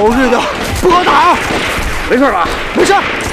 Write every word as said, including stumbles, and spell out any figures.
日的，不好打！ 没事吧？ 没事。